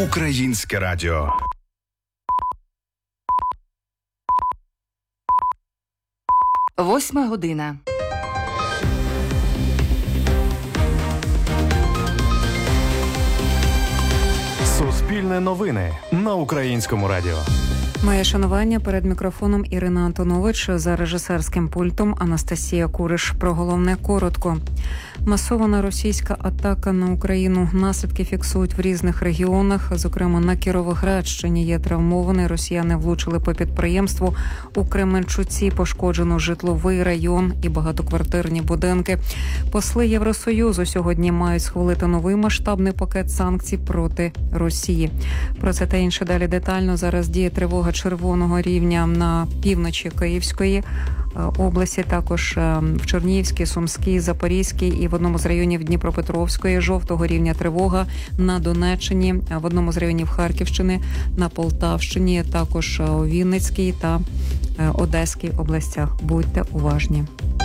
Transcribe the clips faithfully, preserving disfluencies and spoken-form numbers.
Українське радіо. Восьма година. Суспільне новини на Українському радіо. Моє шанування, перед мікрофоном Ірина Антонович, за режисерським пультом Анастасія Куриш. Про головне коротко. Масована російська атака на Україну. Наслідки фіксують в різних регіонах. Зокрема, на Кіровоградщині є травмований. Росіяни влучили по підприємству. У Кременчуці пошкоджено житловий район і багатоквартирні будинки. Посли Євросоюзу сьогодні мають схвалити новий масштабний пакет санкцій проти Росії. Про це та інше далі детально. Зараз діє тривога червоного рівня на півночі Київської області, також в Чернігівській, Сумській, Запорізькій і в одному з районів Дніпропетровської. Жовтого рівня тривога на Донеччині, в одному з районів Харківщини, на Полтавщині, також у Вінницькій та Одеській областях. Будьте уважні.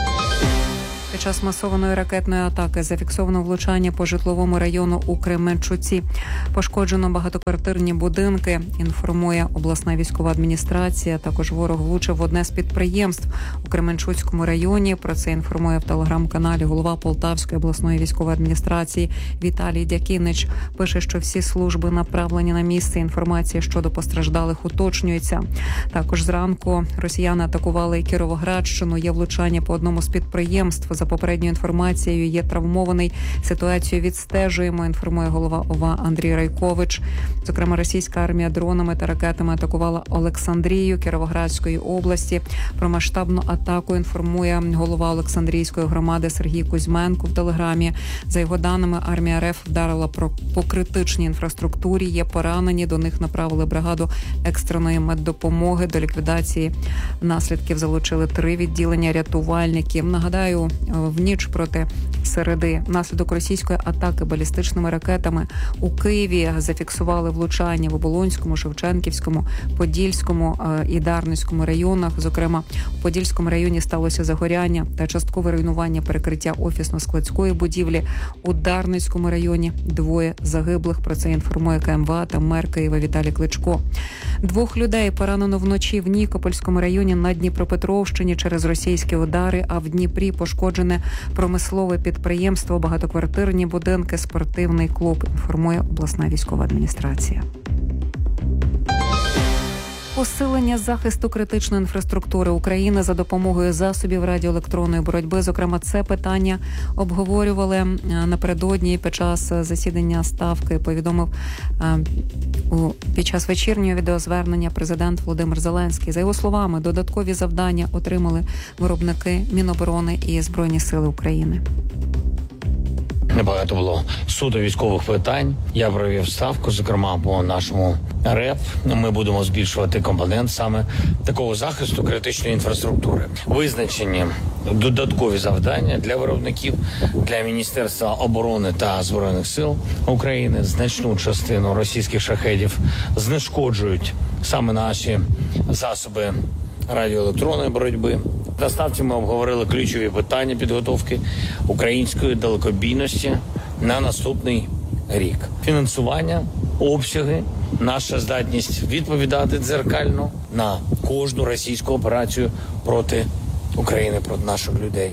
Під час масованої ракетної атаки зафіксовано влучання по житловому району у Кременчуці. Пошкоджено багатоквартирні будинки, інформує обласна військова адміністрація. Також ворог влучив в одне з підприємств у Кременчуцькому районі. Про це інформує в телеграм-каналі голова Полтавської обласної військової адміністрації Віталій Дякінич. Пише, що всі служби направлені на місце. Інформація щодо постраждалих уточнюється. Також зранку росіяни атакували і Кіровоградщину. Є влучання по одному з підприємств. За попередньою інформацією, є травмований. Ситуацію відстежуємо, інформує голова ОВА Андрій Райкович. Зокрема, російська армія дронами та ракетами атакувала Олександрію Кіровоградської області. Про масштабну атаку інформує голова Олександрійської громади Сергій Кузьменко в телеграмі. За його даними, армія РФ вдарила по критичній інфраструктурі. Є поранені, до них направили бригаду екстреної меддопомоги. До ліквідації наслідків залучили три відділення рятувальників. Нагадаю, в ніч проти середи внаслідок російської атаки балістичними ракетами у Києві зафіксували влучання в Оболонському, Шевченківському, Подільському і Дарницькому районах. Зокрема, у Подільському районі сталося загоряння та часткове руйнування перекриття офісно-складської будівлі. У Дарницькому районі двоє загиблих. Про це інформує КМВА та мер Києва Віталій Кличко. Двох людей поранено вночі в Нікопольському районі на Дніпропетровщині через російські удари, а в Дніпрі пошкоджене промислове підприємство, багатоквартирні будинки, спортивний клуб, інформує обласна військова адміністрація. Посилення захисту критичної інфраструктури України за допомогою засобів радіоелектронної боротьби. Зокрема, це питання обговорювали напередодні під час засідання Ставки. Повідомив під час вечірнього відеозвернення президент Володимир Зеленський. За його словами, додаткові завдання отримали виробники Міноборони і Збройні сили України. Небагато було суто військових питань. Я провів ставку, зокрема, по нашому РЕП. Ми будемо збільшувати компонент саме такого захисту критичної інфраструктури. Визначені додаткові завдання для виробників, для Міністерства оборони та Збройних сил України. Значну частину російських шахедів знешкоджують саме наші засоби радіоелектронної боротьби. На ставці ми обговорили ключові питання підготовки української далекобійності на наступний рік. Фінансування, обсяги, наша здатність відповідати дзеркально на кожну російську операцію проти України, проти наших людей.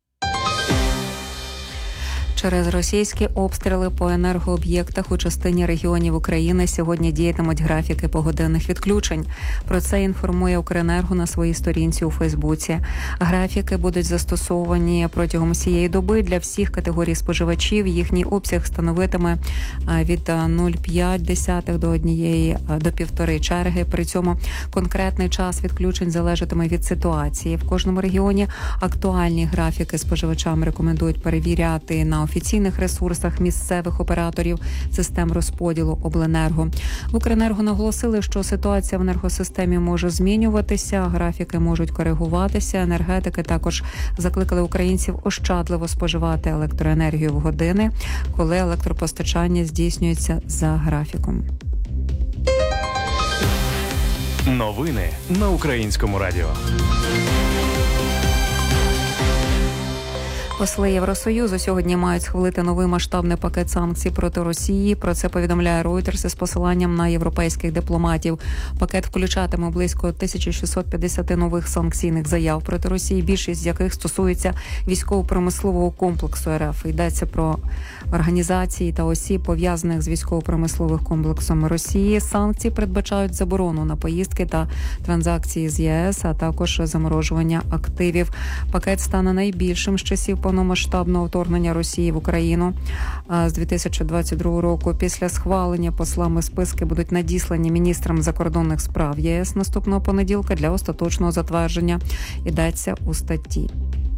Через російські обстріли по енергооб'єктах у частині регіонів України сьогодні діятимуть графіки погодинних відключень. Про це інформує Укренерго на своїй сторінці у Фейсбуці. Графіки будуть застосовані протягом всієї доби для всіх категорій споживачів. Їхній обсяг становитиме від нуль цілих п'ять десятих до однієї до півтори черги. При цьому конкретний час відключень залежатиме від ситуації. В кожному регіоні актуальні графіки споживачам рекомендують перевіряти на офіційних ресурсах місцевих операторів систем розподілу обленерго. В Укренерго наголосили, що ситуація в енергосистемі може змінюватися, графіки можуть коригуватися. Енергетики також закликали українців ощадливо споживати електроенергію в години, коли електропостачання здійснюється за графіком. Новини на Українському радіо. Посли Євросоюзу сьогодні мають схвалити новий масштабний пакет санкцій проти Росії. Про це повідомляє Reuters із посиланням на європейських дипломатів. Пакет включатиме близько тисяча шістсот п'ятдесят нових санкційних заяв проти Росії, більшість з яких стосується військово-промислового комплексу РФ. Йдеться про організації та осіб, пов'язаних з військово-промисловим комплексом Росії. Санкції передбачають заборону на поїздки та транзакції з ЄС, а також заморожування активів. Пакет стане найбільшим з часів повномасштабного вторгнення Росії в Україну з дві тисячі двадцять другого року. Після схвалення послами списки будуть надіслані міністрам закордонних справ ЄС наступного понеділка для остаточного затвердження. Йдеться у статті.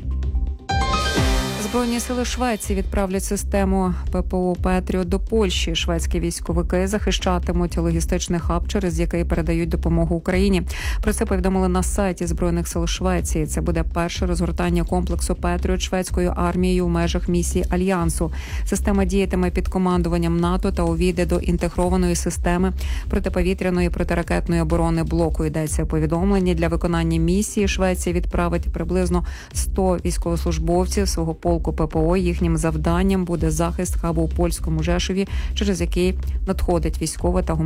Збройні сили Швеції відправлять систему ППО «Петріот» до Польщі. Шведські військовики захищатимуть логістичний хаб, через який передають допомогу Україні. Про це повідомили на сайті Збройних сил Швеції. Це буде перше розгортання комплексу «Петріот» шведською армією в межах місії Альянсу. Система діятиме під командуванням НАТО та увійде до інтегрованої системи протиповітряної протиракетної оборони блоку. Йдеться у повідомленні. Для виконання місії Швеція відправить приблизно сто військовослужбовців свого полку ППО. Їхнім завданням буде захист хабу у польському Жешові, через який надходить військове та гуманітарне